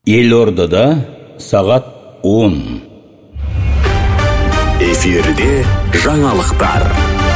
Елордада сағат 10. Эфирде жаңалықтар.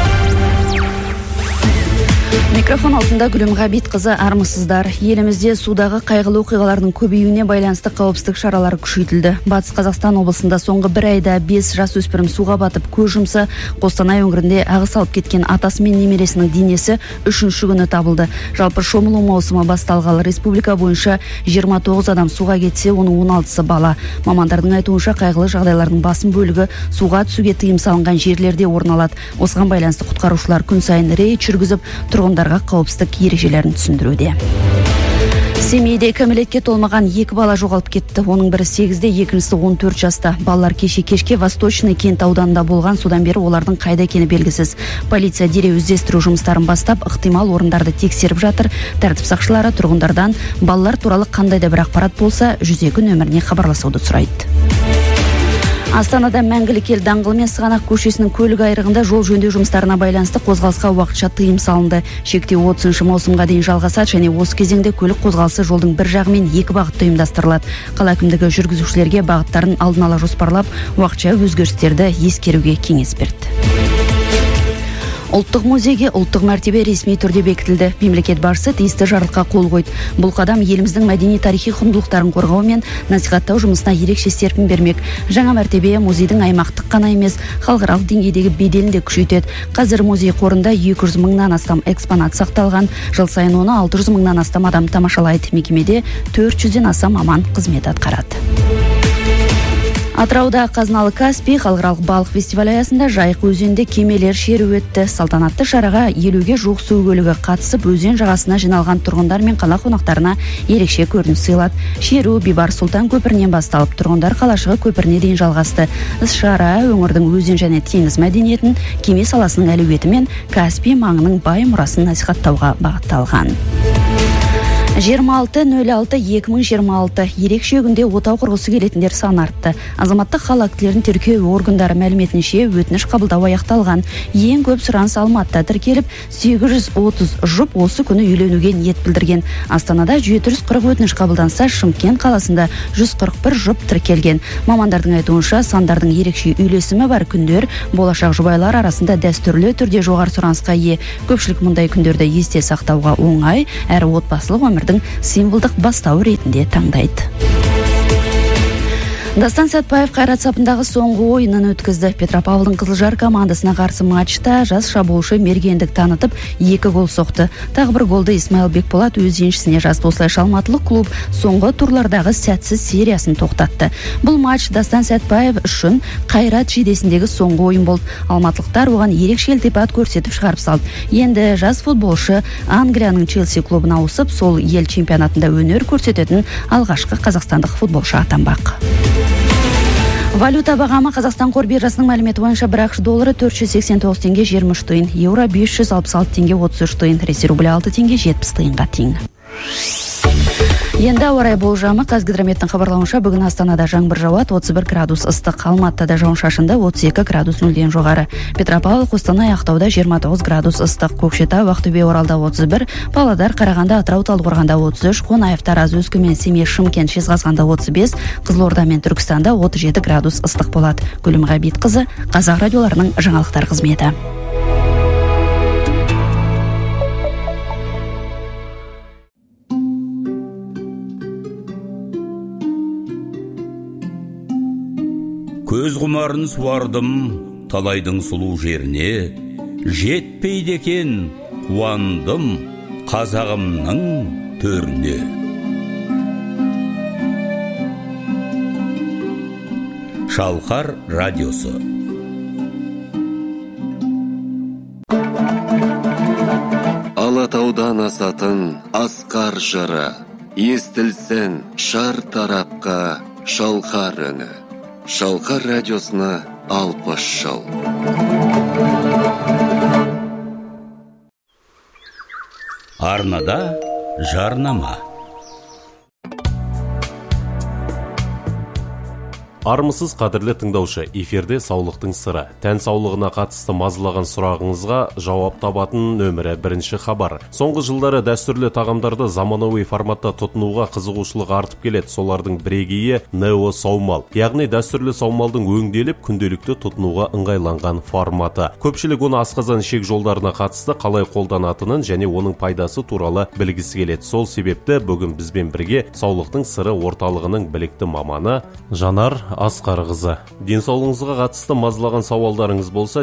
Микрофон altında Гүлім Ғабитқызы, армысыздар. Елімізде судағы қайғылы оқиғалардың көбеюіне байланысты қауіпсіздік шаралары күшейтілді. Батыс Қазақстан облысында соңғы бір айда 5 жасөспірім суға батып көз жұмса, Қостанай өңірінде ағыс алып кеткен атасы мен немересінің денесі 3-ші күні табылды. Жалпы шомылу маусымы басталғалы республика бойынша 29 адам суға кетсе, оның 16-сы бала. Мамандардың айтуынша қайғылы жағдайлардың басым бөлігі суға түсуге тыйым салынған жерлерде орын алады. Осыған байланысты құтқарушылар күн сайын рейд жүргізіп, тұрғындарға қауіпсіздік ережелерін түсіндіруде. Семейде кәмелетке толмаған 2 бала жоғалып кетті. Оның бірі 8-де, екіншісі 14 жаста. Балалар кешке Восточный кент ауданында болған, содан бері олардың қайда екені белгісіз. Полиция дереу іздестіру жұмыстарын бастап, ықтимал орындарды тексеріп жатыр. Тәртіп сақшылары тұрғындардан балалар туралы қандай да бір ақпарат болса, 102 нөміріне хабарласуды сұрайды. Астанада Мәңгілік ел даңғылы мен Сығанақ көшесінің көлік айрығында жол жөндеу жұмыстарына байланысты қозғалысқа уақытша тыйым салынды. Шектеу 30 маусымға дейін жалғасады және осы кезеңде көлік қозғалысы жолдың бір жағымен 2 бағытта ұйымдастырылады. Қала әкімдігі жүргізушілерге бағыттарын алдын ала жоспарлап, уақытша өзгерістерді ескеруге кеңес берді. Ұлттық музейге ұлттық мәртебе ресми түрде бекітілді. Мемлекет басшысы тиісті жарлыққа қол қойды. Бұл қадам еліміздің мәдени-тарихи құндылықтарын қорғау мен насихаттау жұмысына ерекше серпін бермек. Жаңа мәртебе музейдің аймақтық қана емес, халықаралық деңгейдегі беделін де күшейтеді. Қазір музей қорында 200 мыңнан астам экспонат сақталған. Жыл сайын оны 600 мыңнан астам адам тамашалайды. Мекемеде 400-ден аса маман қызмет атқарады. Атырауда қазыналы Каспий халықаралық балық фестивалі аясында Жайық өзенде кемелер шеру өтті. Салтанатты шараға 50-ге жуық су көлігі қатысып, өзен жағасына жиналған тұрғындар мен қала қонақтарына ерекше көрініс сыйлады. Шеру Бибар Сұлтан көпірінен басталып, тұрғындар қалашығы көпіріне дейін жалғасты. Іс-шара өңірдің өзен және теңіз мәдениетін, кеме саласының әлеуеті мен Каспий маңының бай мұрасын насихаттауға бағытталған. 26.06.2026 ерекше күнде отау құрғысы келетіндер саны артты. Азаматтық хал актілерін тіркеу органдары мәліметінше өтініш қабылдау аяқталған. Ең көп сұраныс Алматыда тіркеліп, 830 жұп осы күні үйленуге ниет білдірген. Астанада 740 өтініш қабылданса, Шымкент қаласында 141 жұп тіркелген. Мамандардың айтуынша, сандардың ерекше үйлесімі бар күндер болашақ жұбайлар арасында дәстүрлі түрде жоғары сұранысқа ие. Көпшілік мұндай күндерді есте сақтауға оңай, әрі отбасылық өмірдің символдық бастауы ретінде таңдайды. Дастан Сәтбаев Қайрат сапындағы соңғы ойынын өткізді. Петропавлдың Қызылжар командасына қарсы матчта жас шабуылшы мергендік танытып 2 гол соқты. Тағы бір голды Исмаил Бекболат өз еншісіне жазды. Осылайша Алматылық клуб соңғы турлардағы сәтсіз сериясын тоқтатты. Бұл матч Дастан Сәтбаев үшін Қайрат жидесіндегі соңғы ойын болды. Алматылықтар оған ерекше ілтипат көрсетіп шығарып салды. Енді жас футболшы Англияның Челси клубына ауысып, сол ел чемпионатында өнер көрсететін алғашқы қазақстандық футболшы атанбақ. Валюта бағамы Қазақстан қор биржасының мәліметі бойынша бір ақш доллары 489 теңге 23 тиын, еуро 566 теңге 33 тиын, ресей рублі 6 теңге 70 тиынға тең. Енді ауа райы болжамы. Қазгидрометтің хабарлауынша бүгін Астанада жаңбыр жауады, 31 градус ыстық, Алматыда жауын-шашынды 32 градус нөлден жоғары. Петропавл, Қостанай, Ақтауда 29 градус ыстық, Көкшетау, Ақтөбе, Оралда 31, Павлодар, Қарағанды, Атырау, Талдықорғанда 33, Қонаев, Тараз, Өскемен, Семей, Шымкент, Жезқазғанда 35, Қызылорда мен Түркістанда 37 градус ыстық болады. Гүлім Ғабитқызы, Қазақ радиоларының жаңалықтар қызметі. Көз құмарын суардым талайдың сұлу жеріне, жетпейді екен қуандым қазағымның төріне. Шалқар радиосы. Алатаудан асатын асқар жыры, естілсін шар тарапқа шалқар үні. Шалқар радиосына 60 жыл. Арнада жарнама. Армысыз қадірлі тыңдаушы, эфирде саулықтың сыры. Тән саулығына қатысты мазалаған сұрағыңызға жауап табатын нөмірі бірінші хабар. Соңғы жылдары дәстүрлі тағамдарды заманауи форматта тұтынуға қызығушылық артып келеді. Солардың бірегейі нео саумал. Яғни дәстүрлі саумалдың өңделіп, күнделікті тұтынуға ыңғайланған форматы. Көпшілік оны асқазан ішек жолдарына қатысты қалай қолданатынын және оның пайдасы туралы білгісі келеді. Сол себепті бүгін бізбен бірге саулықтың сыры орталығының білікті маманы Жанар Асқарқызы. Денсаулығыңызға қатысты мазалаған сауалдарыңыз болса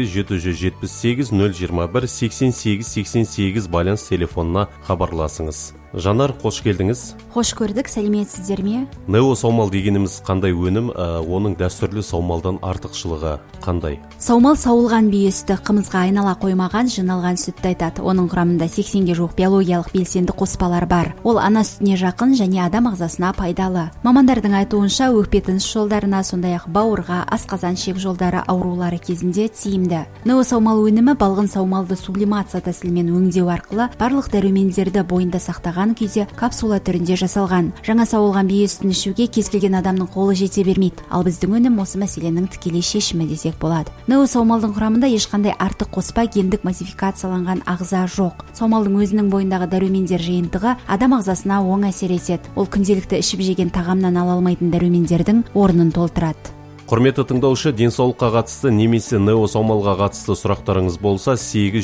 8-778-021-88-88 байланыс телефонына хабарласыңыз. Жанар, қош келдіңіз. Қош көрдік, сәлеметсіздер ме? Нео саумал дегеніміз қандай өнім, оның дәстүрлі саумалдан артықшылығы қандай? Саумал сауылған бүйесті қымызға айнала қоймаған жиналған сүтті айтады. Оның құрамында 80-ге жуық биологиялық белсенді қоспалар бар. Ол ана сүтіне жақын және адам ағзасына пайдалы. Мамандардың айтуынша өкпе тыныс жолдарына, сондай-ақ бауырға, асқазан ішек жолдары аурулары кезінде тиімді. Нео саумал өнімі балғын саумалды сублимация тәсілімен өңдеу арқылы барлық дәрумендерді бойында сақтаған күйде капсула түрінде жасалған. Жаңа сауылған бие сүтін ішуге кез келген адамның қолы жете бермейді. Ал біздің өнім осы мәселенің тікелей шешімі десек болады. Нео саумалдың құрамында ешқандай артық қоспа, гендік модификацияланған ағза жоқ. Саумалдың өзінің бойындағы дәрумендер жиынтығы адам ағзасына оң әсер етеді. Ол күнделікті ішіп жеген тағамнан ала алмайтын дәрумендердің орнын толтырады. Құрметті тыңдаушы, денсаулыққа қатысты немесе нео саумалға қатысты сұрақтарыңыз болса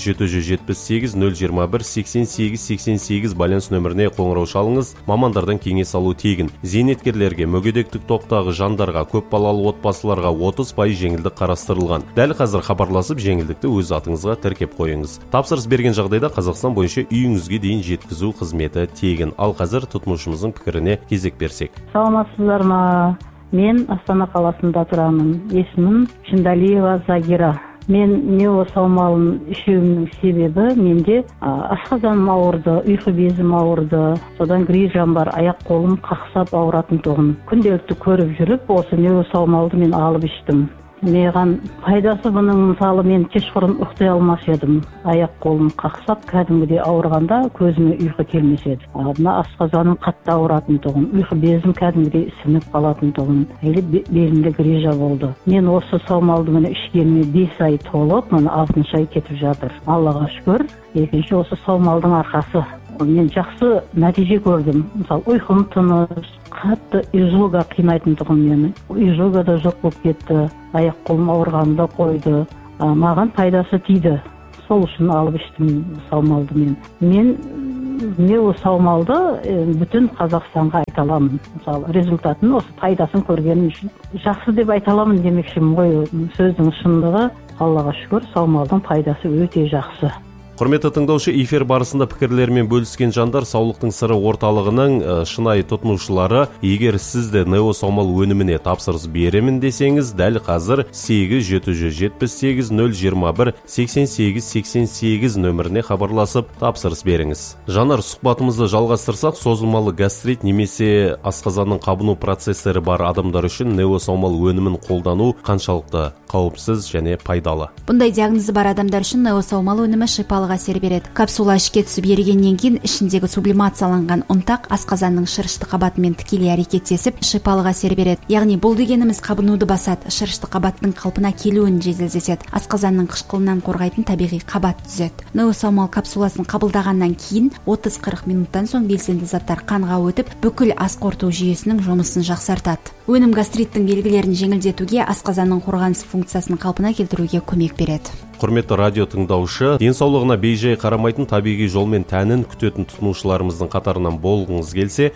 8-778-021-88-88 байланыс нөміріне қоңырау шалыңыз. Мамандардан кеңес алу тегін. Зейнеткерлерге, мүгедектік топтағы жандарға, көп балалы отбасыларға 30% жеңілдік қарастырылған. Дәл қазір хабарласып, жеңілдікті өз атыңызға тіркеп қойыңыз. Тапсырыс берген жағдайда Қазақстан бойынша үйіңізге дейін жеткізу қызметі тегін. Ал қазір тұтынушымыздың пікіріне кезек берсек. Саламатсыздар ма? Мен Астана қаласында тұрамын. Есімім Шындалиева Загира. Мен нео саумалын ішуімнің себебі менде асқазаным ауырды, ұйқы безім ауырды, содан грижам бар, аяқ қолым қақсап ауыратын тұғын. Күнделікті көріп жүріп, осы нео саумалды мен алып іштім. Маған пайдасы бұның, мысалы мен кешқұрын ұйықтай алмас едім. Аяқ қолым қақсап, кәдімгідей ауырғанда көзіме ұйқы келмес еді. Мына асқазаным қатты ауыратын тұғын, ұйқы безім кәдімгідей ісініп қалатын тұғын. Белімде грижа болды. Мен осы саумалды міне ішкеніме 5 ай толып, міне 6 ай кетіп жатыр. Аллаға шүкір, екінші осы саумалдың арқасы. Мен жақсы нәтиже көрдім. Мысалы, ұйқым тыныш, қатты изжога қимайтын тұғын мені. Изжога да жоқ болып кетті, аяқ қолым ауырғанды қойды. Маған пайдасы тиді. Сол үшін алып іштім саумалды мен. Мен нео саумалды бүтін Қазақстанға айта аламын. Мысалы, результатын, осы пайдасын көргенім үшін жақсы деп айта аламын демекшімін ғой. Сөздің шындығы, Аллаға шүкір, саумалдың пайдасы өте жақсы. Құрметті тыңдаушы, эфир барысында пікірлермен бөліскен жандар саулықтың сыры орталығының шынайы тұтынушылары. Егер сізді нео саумал өніміне тапсырыс беремін десеңіз, дәл қазір 8-778-021-88-88 нөміріне хабарласып тапсырыс беріңіз. Жанар, сұхбатымызды жалғастырсақ, созылмалы гастрит немесе асқазанның қабыну процестері бар адамдар үшін нео саумал өнімін қолдану қаншалықты қауіпсіз және пайдалы? Бұндай диагнозы бар адамдар үшін нео саумал өнімі шипалы әсер береді. Капсула ішке түсіп ерігеннен кейін ішіндегі сублимацияланған ұнтақ асқазанның шырышты қабатымен тікелей әрекеттесіп шипалық әсер береді. Яғни бұл дегеніміз қабынуды басады, шырышты қабаттың қалпына келуін жеделдетеді, асқазанның қышқылынан қорғайтын табиғи қабат түзеді. Нео саумал капсуласын қабылдағаннан кейін 30-40 минуттан соң белсенді заттар қанға өтіп, бүкіл ас қорыту жүйесінің жұмысын жақсартады. Өнім гастриттің белгілерін жеңілдетуге, асқазанның қорғаныс функциясын қалпына келтіруге көмек береді. Құрметті радио тыңдаушы, денсаулығына бейжай қарамайтын табиғи жолмен тәнін күтетін тұтынушыларымыздың қатарынан болғыңыз келсе,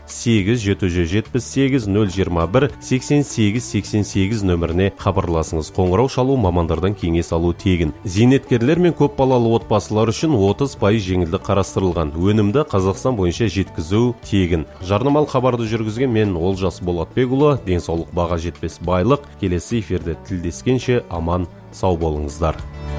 8-778-021-88-88 нөміріне хабарласыңыз. Қоңырау шалу, мамандардан кеңес алу тегін. Зейнеткерлер мен көп балалы отбасылар үшін 30% жеңілдік қарастырылған. Өнімді Қазақстан бойынша жеткізу тегін. Жарнамалық хабарды жүргізген мен Олжас Болатбекұлы. Денсаулық баға жетпес байлық. Келесі эфирде тілдескенше аман сау болыңыздар.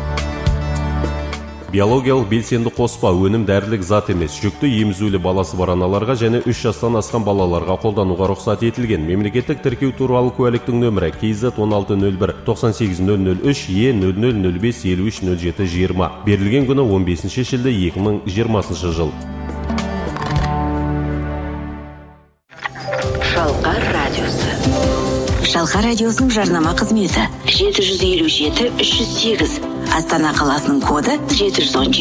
Биологиялық белсенді қоспа өнім дәрілік зат емес, жүкті емізулі баласы бар аналарға және 3 жастан асқан балаларға қолдануға рұқсат етілген. Мемлекеттік тіркеу туралы куәліктің нөмірі KZ 1601-98003 E0005530720. Берілген күні 15 шілде 2020 жыл. Шалқар радиосы. Шалқар радиосының жарнама қызметі 757-308. Астана қаласының коды 717.